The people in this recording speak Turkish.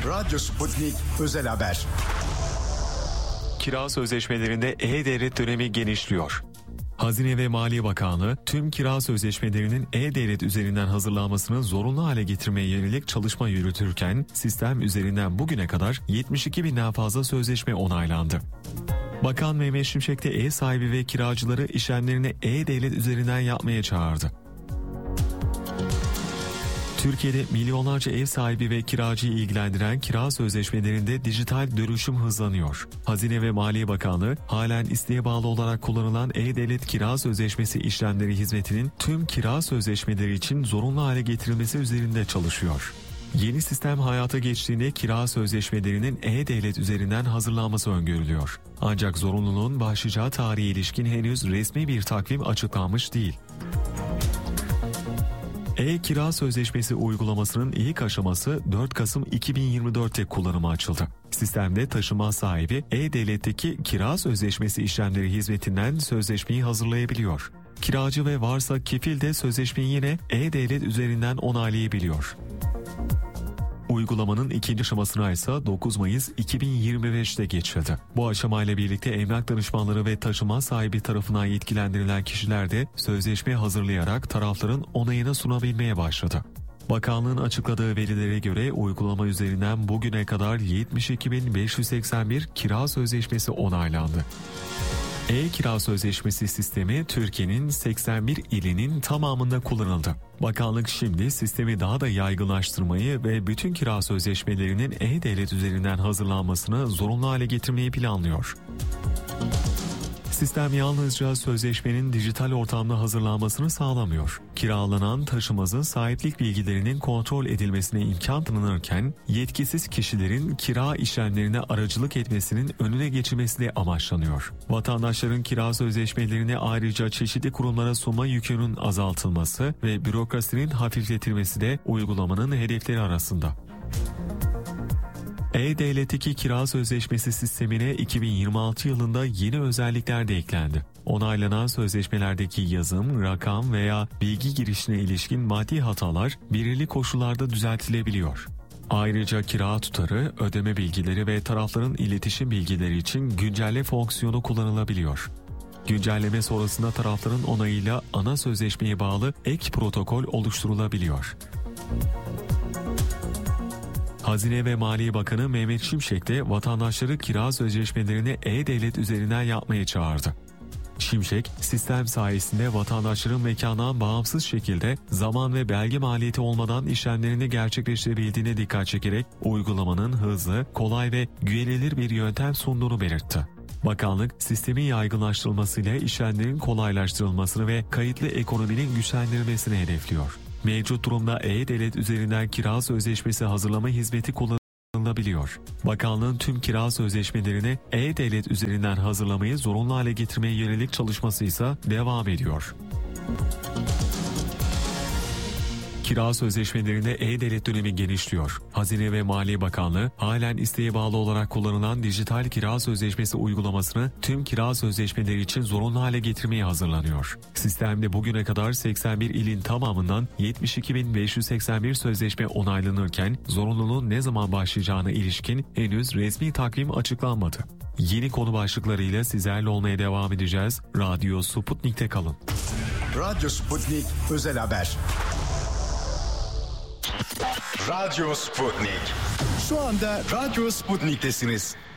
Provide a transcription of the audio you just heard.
Radyo Sputnik Özel Haber. Kira sözleşmelerinde E-Devlet dönemi genişliyor. Hazine ve Maliye Bakanlığı tüm kira sözleşmelerinin E-Devlet üzerinden hazırlanmasını zorunlu hale getirmeye yönelik çalışma yürütürken sistem üzerinden bugüne kadar 72 binden fazla sözleşme onaylandı. Bakan Mehmet Şimşek de ev sahibi ve kiracıları işlemlerini E-Devlet üzerinden yapmaya çağırdı. Türkiye'de milyonlarca ev sahibi ve kiracıyı ilgilendiren kira sözleşmelerinde dijital dönüşüm hızlanıyor. Hazine ve Maliye Bakanlığı halen isteğe bağlı olarak kullanılan E-Devlet Kira Sözleşmesi işlemleri hizmetinin tüm kira sözleşmeleri için zorunlu hale getirilmesi üzerinde çalışıyor. Yeni sistem hayata geçtiğinde kira sözleşmelerinin E-Devlet üzerinden hazırlanması öngörülüyor. Ancak zorunluluğun başlayacağı tarihe ilişkin henüz resmi bir takvim açıklanmış değil. E-Kira Sözleşmesi uygulamasının ilk aşaması 4 Kasım 2024'te kullanıma açıldı. Sistemde taşınmaz sahibi E-Devlet'teki kira sözleşmesi işlemleri hizmetinden sözleşmeyi hazırlayabiliyor. Kiracı ve varsa kefil de sözleşmeyi yine E-Devlet üzerinden onaylayabiliyor. Uygulamanın ikinci aşamasına ise 9 Mayıs 2025'te geçildi. Bu aşamayla birlikte emlak danışmanları ve taşınmaz sahibi tarafından yetkilendirilen kişiler de sözleşme hazırlayarak tarafların onayına sunabilmeye başladı. Bakanlığın açıkladığı verilere göre uygulama üzerinden bugüne kadar 72.581 kira sözleşmesi onaylandı. E-Kira Sözleşmesi sistemi Türkiye'nin 81 ilinin tamamında kullanıldı. Bakanlık şimdi sistemi daha da yaygınlaştırmayı ve bütün kira sözleşmelerinin E-Devlet üzerinden hazırlanmasını zorunlu hale getirmeyi planlıyor. Sistem yalnızca sözleşmenin dijital ortamda hazırlanmasını sağlamıyor. Kiralanan taşımazın sahiplik bilgilerinin kontrol edilmesine imkan tanınırken, yetkisiz kişilerin kira işlemlerine aracılık etmesinin önüne geçilmesi de amaçlanıyor. Vatandaşların kira sözleşmelerini ayrıca çeşitli kurumlara sunma yükünün azaltılması ve bürokrasinin hafifletilmesi de uygulamanın hedefleri arasında. E-Devlet'teki kira sözleşmesi sistemine 2026 yılında yeni özellikler de eklendi. Onaylanan sözleşmelerdeki yazım, rakam veya bilgi girişine ilişkin maddi hatalar belirli koşullarda düzeltilebiliyor. Ayrıca kira tutarı, ödeme bilgileri ve tarafların iletişim bilgileri için güncelle fonksiyonu kullanılabiliyor. Güncelleme sonrasında tarafların onayıyla ana sözleşmeye bağlı ek protokol oluşturulabiliyor. Hazine ve Maliye Bakanı Mehmet Şimşek de vatandaşları kira sözleşmelerini E-Devlet üzerinden yapmaya çağırdı. Şimşek, sistem sayesinde vatandaşların mekandan bağımsız şekilde zaman ve belge maliyeti olmadan işlemlerini gerçekleştirebildiğine dikkat çekerek uygulamanın hızlı, kolay ve güvenilir bir yöntem sunduğunu belirtti. Bakanlık, sistemin yaygınlaştırılmasıyla işlemlerin kolaylaştırılmasını ve kayıtlı ekonominin güçlendirilmesini hedefliyor. Mevcut durumda E-Devlet üzerinden kira sözleşmesi hazırlama hizmeti kullanılabiliyor. Bakanlığın tüm kira sözleşmelerini E-Devlet üzerinden hazırlamayı zorunlu hale getirmeye yönelik çalışması ise devam ediyor. Kira sözleşmelerinde E-Devlet dönemi genişliyor. Hazine ve Maliye Bakanlığı halen isteğe bağlı olarak kullanılan dijital kira sözleşmesi uygulamasını tüm kira sözleşmeleri için zorunlu hale getirmeye hazırlanıyor. Sistemde bugüne kadar 81 ilin tamamından 72.581 sözleşme onaylanırken zorunluluğun ne zaman başlayacağına ilişkin henüz resmi takvim açıklanmadı. Yeni konu başlıklarıyla sizlerle olmaya devam edeceğiz. Radyo Sputnik'te kalın. Radyo Sputnik Özel Haber. Radyo Sputnik. Şu anda Radyo Sputnik'tesiniz.